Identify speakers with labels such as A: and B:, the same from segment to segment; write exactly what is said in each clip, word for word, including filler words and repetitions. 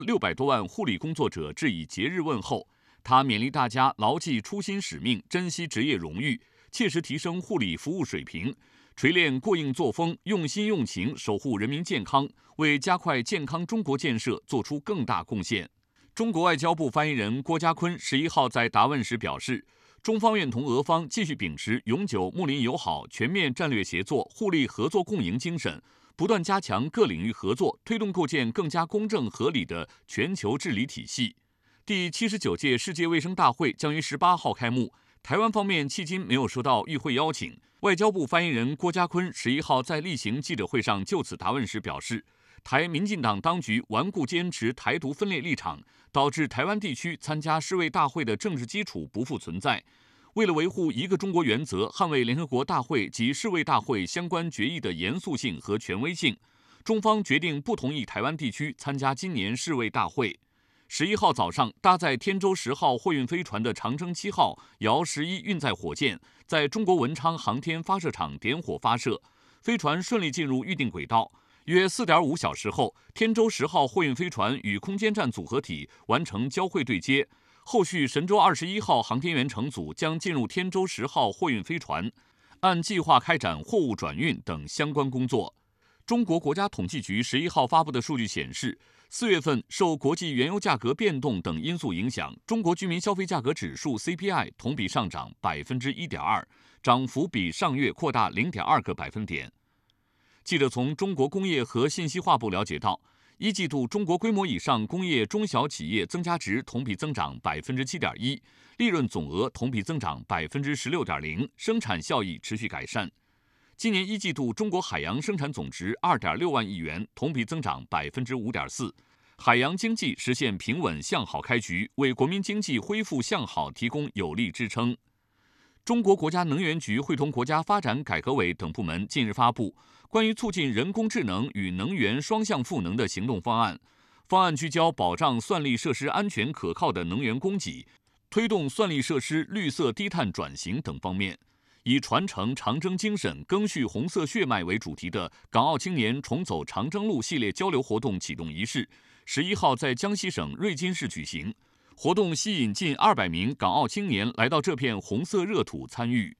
A: 六百多万护理工作者致以节日问候。他勉励大家牢记初心使命，珍惜职业荣誉，切实提升护理服务水平，锤炼过硬作风，用心用情守护人民健康，为加快健康中国建设做出更大贡献。中国外交部发言人郭家坤十一号在答问时表示，中方愿同俄方继续秉持永久睦邻友好、全面战略协作、互利合作共赢精神，不断加强各领域合作，推动构建更加公正合理的全球治理体系。第七十九届世界卫生大会将于十八号开幕，台湾方面迄今没有收到与会邀请。外交部发言人郭家坤十一号在例行记者会上就此答问时表示，台民进党当局顽固坚持台独分裂立场，导致台湾地区参加世卫大会的政治基础不复存在。为了维护一个中国原则，捍卫联合国大会及世卫大会相关决议的严肃性和权威性，中方决定不同意台湾地区参加今年世卫大会。十一号早上，搭载天舟十号货运飞船的长征七号遥十一运载火箭在中国文昌航天发射场点火发射，飞船顺利进入预定轨道。约四点五小时后，天舟十号货运飞船与空间站组合体完成交会对接。后续神舟二十一号航天员乘组将进入天舟十号货运飞船，按计划开展货物转运等相关工作。中国国家统计局十一号发布的数据显示，四月份受国际原油价格变动等因素影响，中国居民消费价格指数 C P I 同比上涨 百分之一点二， 涨幅比上月扩大 零点二个百分点。记者从中国工业和信息化部了解到，一季度中国规模以上工业中小企业增加值同比增长 百分之七点一， 利润总额同比增长 百分之十六点零， 生产效益持续改善。今年一季度中国海洋生产总值 二点六万亿元，同比增长 百分之五点四， 海洋经济实现平稳向好开局，为国民经济恢复向好提供有力支撑。中国国家能源局会同国家发展改革委等部门近日发布关于促进人工智能与能源双向赋能的行动方案，方案聚焦保障算力设施安全可靠的能源供给，推动算力设施绿色低碳转型等方面。以传承长征精神、赓续红色血脉为主题的港澳青年重走长征路系列交流活动启动仪式，十一号在江西省瑞金市举行。活动吸引近二百名港澳青年来到这片红色热土参与。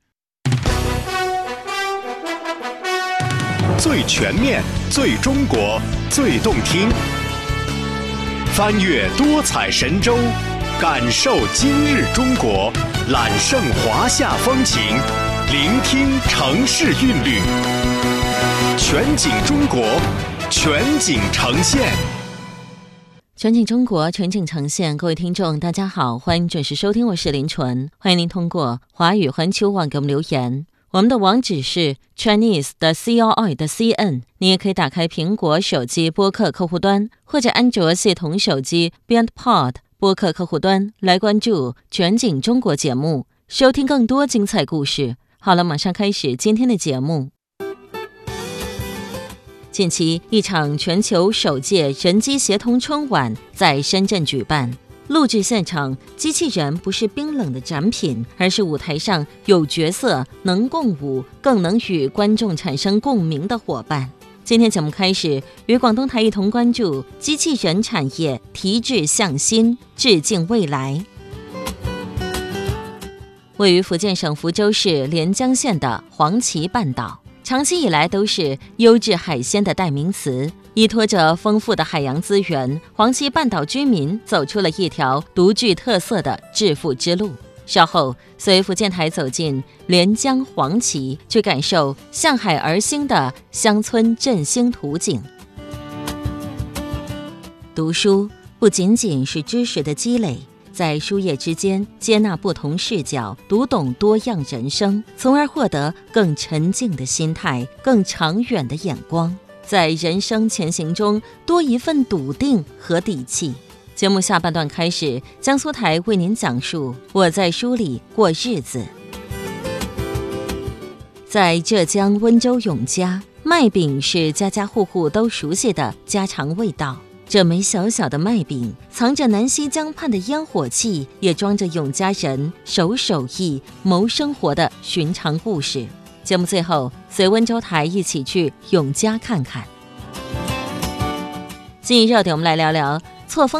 B: 最全面、最中国、最动听，翻越多彩神州，感受今日中国，揽胜华夏风情，聆听城市韵律，全景中国，全景呈现。
C: 全景中国，全景呈现。各位听众大家好，欢迎准时收听，我是林纯。欢迎您通过华语环球网给我们留言，我们的网址是 Chinese 的 C R I 的 C N， 你也可以打开苹果手机播客客户端，或者安卓系统手机 BeyondPod 播客客户端来关注全景中国节目，收听更多精彩故事。好了，马上开始今天的节目。近期，一场全球首届人机协同春晚在深圳举办。录制现场，机器人不是冰冷的展品，而是舞台上有角色、能共舞、更能与观众产生共鸣的伙伴。今天节目开始，与广东台一同关注机器人产业提质向新，致敬未来。位于福建省福州市连江县的黄岐半岛，长期以来都是优质海鲜的代名词。依托着丰富的海洋资源，黄岐半岛居民走出了一条独具特色的致富之路。稍后随福建台走进连江黄岐，去感受向海而兴的乡村振兴图景。读书不仅仅是知识的积累，在书页之间接纳不同视角，读懂多样人生，从而获得更沉静的心态，更长远的眼光，在人生前行中多一份笃定和底气。节目下半段开始，江苏台为您讲述我在书里过日子。在浙江温州永嘉，麦饼是家家户户都熟悉的家常味道。这枚小小的麦饼，藏着南溪江畔的烟火气，也装着永嘉人守手艺、谋生活的寻常故事。节目最后，随温州台一起去永嘉看看。今日热点，我们来聊聊错峰